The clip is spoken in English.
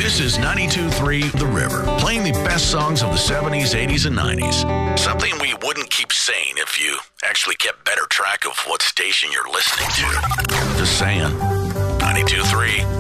This is 92.3 The River, playing the best songs of the 70s, 80s, and 90s. Something we wouldn't keep saying if you actually kept better track of what station you're listening to. Just saying. 92.3